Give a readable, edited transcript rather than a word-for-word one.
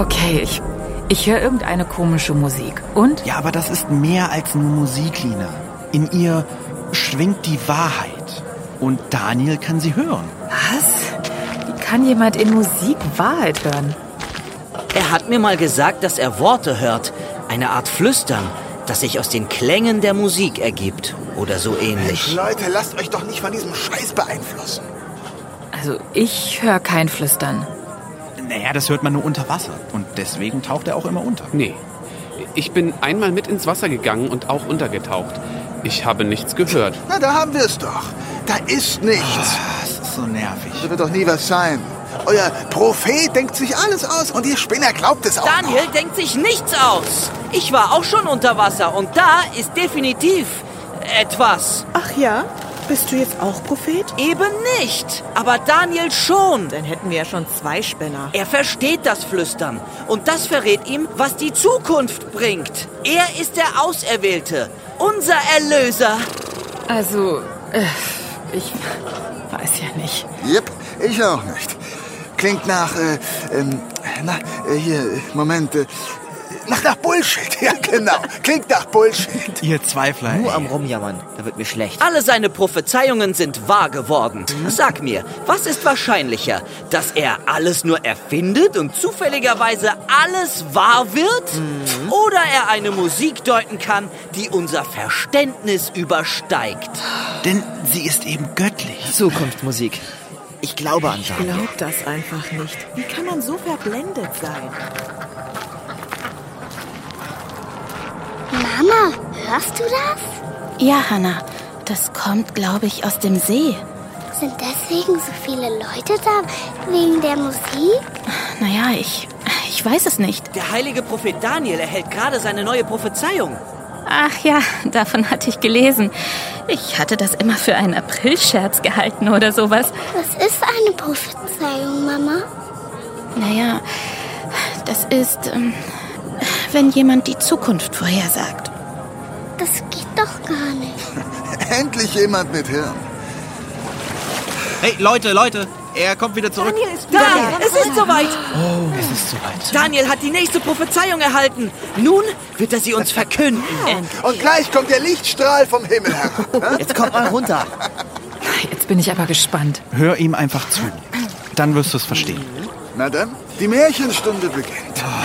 Okay, ich höre irgendeine komische Musik. Und? Ja, aber das ist mehr als nur Musik, Lina. In ihr schwingt die Wahrheit. Und Daniel kann sie hören. Was? Wie kann jemand in Musik Wahrheit hören? Er hat mir mal gesagt, dass er Worte hört. Eine Art Flüstern, das sich aus den Klängen der Musik ergibt. Oder so ähnlich. Leute, lasst euch doch nicht von diesem Scheiß beeinflussen. Also ich höre kein Flüstern. Naja, das hört man nur unter Wasser. Und deswegen taucht er auch immer unter. Nee, ich bin einmal mit ins Wasser gegangen und auch untergetaucht. Ich habe nichts gehört. Na, da haben wir es doch. Da ist nichts. Das ist so nervig. Da wird doch nie was sein. Euer Prophet denkt sich alles aus und ihr Spinner glaubt es auch Daniel noch. denkt sich nichts aus. Ich war auch schon unter Wasser und da ist definitiv etwas. Ach ja? Bist du jetzt auch Prophet? Eben nicht, aber Daniel schon. Dann hätten wir ja schon 2 Spinner. Er versteht das Flüstern und das verrät ihm, was die Zukunft bringt. Er ist der Auserwählte, unser Erlöser. Also, ich weiß ja nicht. Jep, ich auch nicht. Klingt nach, nach Bullshit. Ja, genau. Klingt nach Bullshit. Ihr Zweifler. Nur am Rumjammern, da wird mir schlecht. Alle seine Prophezeiungen sind wahr geworden. Sag mir, was ist wahrscheinlicher? Dass er alles nur erfindet und zufälligerweise alles wahr wird? Oder er eine Musik deuten kann, die unser Verständnis übersteigt? Denn sie ist eben göttlich. Zukunftsmusik. Ich glaube an Ich Daniel. glaub das einfach nicht. Wie kann man so verblendet sein? Mama, hörst du das? Ja, Hannah, das kommt, glaube ich, aus dem See. Sind deswegen so viele Leute da? Wegen der Musik? Naja, ich weiß es nicht. Der heilige Prophet Daniel erhält gerade seine neue Prophezeiung. Ach ja, davon hatte ich gelesen. Ich hatte das immer für einen Aprilscherz gehalten oder sowas. Was ist eine Prophezeiung, Mama? Naja, das ist, wenn jemand die Zukunft vorhersagt. Das geht doch gar nicht. Endlich jemand mit Hirn. Hey, Leute, er kommt wieder zurück. Daniel ist Da, wieder es ist soweit. Oh, es ist soweit. Daniel hat die nächste Prophezeiung erhalten. Nun wird er sie uns verkünden. Und gleich kommt der Lichtstrahl vom Himmel herab. Jetzt kommt mal runter. Jetzt bin ich aber gespannt. Hör ihm einfach zu. Dann wirst du es verstehen. Na dann, die Märchenstunde beginnt.